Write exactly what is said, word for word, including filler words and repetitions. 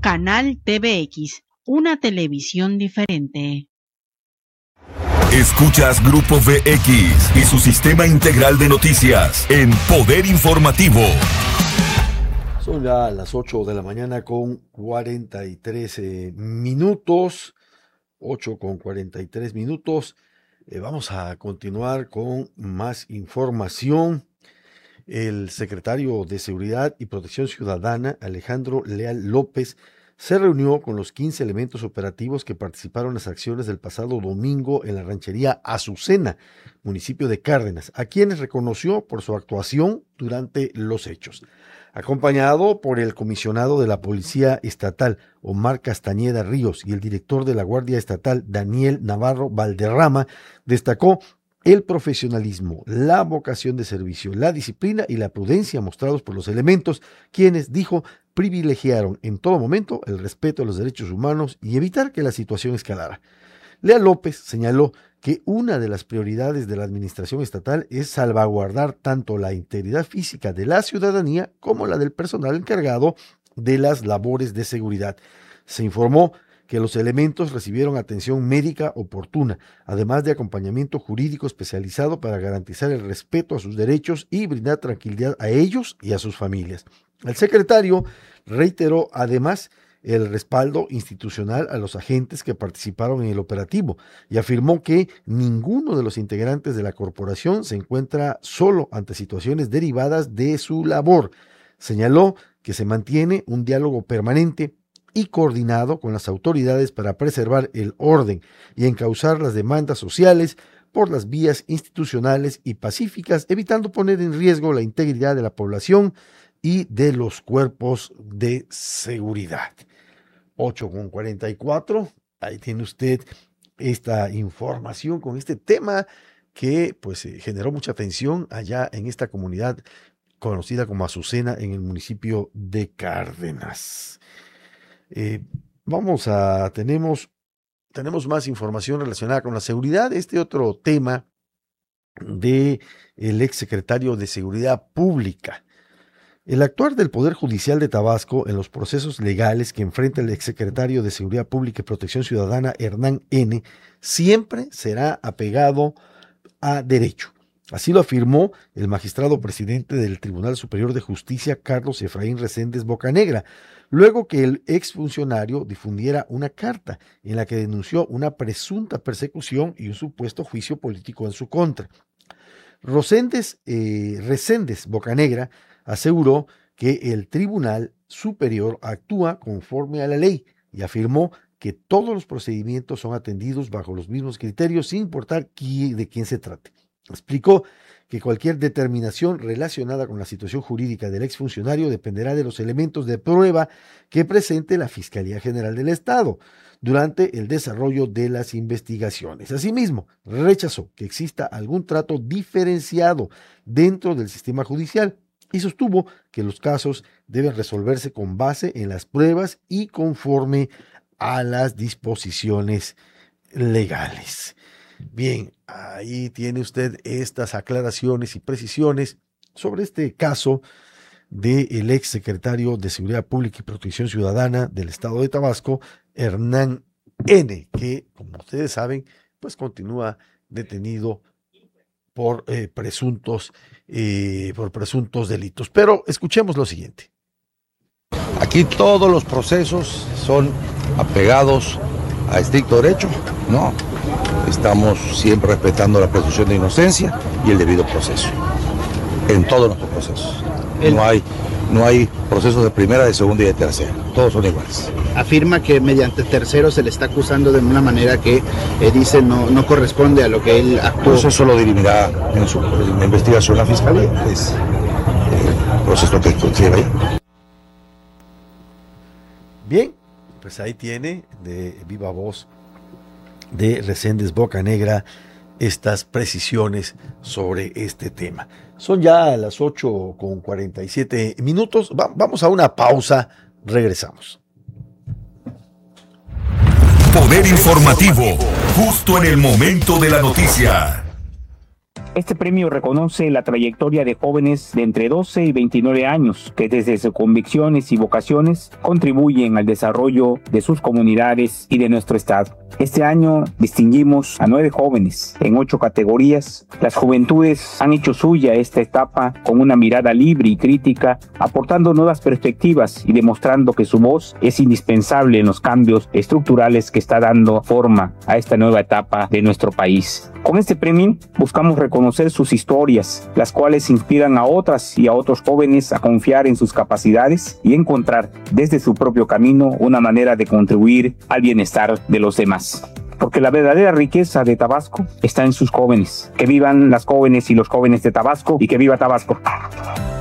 Canal T V X, una televisión diferente. Escuchas Grupo V X y su sistema integral de noticias en Poder Informativo. Son ya las ocho de la mañana con cuarenta y tres eh, minutos. ocho con cuarenta y tres minutos. Eh, vamos a continuar con más información. El secretario de Seguridad y Protección Ciudadana, Alejandro Leal López, se reunió con los quince elementos operativos que participaron en las acciones del pasado domingo en la ranchería Azucena, municipio de Cárdenas, a quienes reconoció por su actuación durante los hechos. Acompañado por el comisionado de la Policía Estatal, Omar Castañeda Ríos, y el director de la Guardia Estatal, Daniel Navarro Valderrama, destacó el profesionalismo, la vocación de servicio, la disciplina y la prudencia mostrados por los elementos, quienes, dijo, privilegiaron en todo momento el respeto a los derechos humanos y evitar que la situación escalara. Leal López señaló que una de las prioridades de la administración estatal es salvaguardar tanto la integridad física de la ciudadanía como la del personal encargado de las labores de seguridad. Se informó que los elementos recibieron atención médica oportuna, además de acompañamiento jurídico especializado para garantizar el respeto a sus derechos y brindar tranquilidad a ellos y a sus familias. El secretario reiteró además el respaldo institucional a los agentes que participaron en el operativo y afirmó que ninguno de los integrantes de la corporación se encuentra solo ante situaciones derivadas de su labor. Señaló que se mantiene un diálogo permanente y coordinado con las autoridades para preservar el orden y encauzar las demandas sociales por las vías institucionales y pacíficas, evitando poner en riesgo la integridad de la población y de los cuerpos de seguridad. ocho con cuarenta y cuatro, ahí tiene usted esta información con este tema que pues eh, generó mucha atención allá en esta comunidad conocida como Azucena en el municipio de Cárdenas. Eh, vamos a, tenemos, tenemos más información relacionada con la seguridad. Este otro tema del exsecretario de Seguridad Pública. El actuar del Poder Judicial de Tabasco en los procesos legales que enfrenta el exsecretario de Seguridad Pública y Protección Ciudadana, Hernán N., siempre será apegado a derecho. Así lo afirmó el magistrado presidente del Tribunal Superior de Justicia, Carlos Efraín Reséndez Bocanegra, luego que el exfuncionario difundiera una carta en la que denunció una presunta persecución y un supuesto juicio político en su contra. Reséndez, eh, Reséndez Bocanegra aseguró que el Tribunal Superior actúa conforme a la ley y afirmó que todos los procedimientos son atendidos bajo los mismos criterios sin importar quién, de quién se trate. Explicó que cualquier determinación relacionada con la situación jurídica del exfuncionario dependerá de los elementos de prueba que presente la Fiscalía General del Estado durante el desarrollo de las investigaciones. Asimismo, rechazó que exista algún trato diferenciado dentro del sistema judicial y sostuvo que los casos deben resolverse con base en las pruebas y conforme a las disposiciones legales. Bien, ahí tiene usted estas aclaraciones y precisiones sobre este caso del ex secretario de Seguridad Pública y Protección Ciudadana del Estado de Tabasco, Hernán N., que, como ustedes saben, pues continúa detenido por eh, presuntos eh, por presuntos delitos. Pero escuchemos lo siguiente. Aquí todos los procesos son apegados a estricto derecho, ¿no? Estamos siempre respetando la presunción de inocencia y el debido proceso, en todos nuestros procesos. No hay, no hay procesos de primera, de segunda y de tercera, todos son iguales. Afirma que mediante terceros se le está acusando de una manera que eh, dice no, no corresponde a lo que él actuó. Pues eso lo dirimirá en su en la investigación la Fiscalía, es el proceso que lleva ahí. Bien, pues ahí tiene de viva voz de Reséndez Bocanegra estas precisiones sobre este tema. Son ya las ocho con cuarenta y siete minutos. Va, vamos a una pausa, regresamos. Poder informativo, justo en el momento de la noticia. Este premio reconoce la trayectoria de jóvenes de entre doce y veintinueve años que desde sus convicciones y vocaciones contribuyen al desarrollo de sus comunidades y de nuestro estado. Este año distinguimos a nueve jóvenes en ocho categorías. Las juventudes han hecho suya esta etapa con una mirada libre y crítica, aportando nuevas perspectivas y demostrando que su voz es indispensable en los cambios estructurales que está dando forma a esta nueva etapa de nuestro país. Con este premio buscamos reconocer sus historias, las cuales inspiran a otras y a otros jóvenes a confiar en sus capacidades y encontrar desde su propio camino una manera de contribuir al bienestar de los demás. Porque la verdadera riqueza de Tabasco está en sus jóvenes. Que vivan las jóvenes y los jóvenes de Tabasco y que viva Tabasco.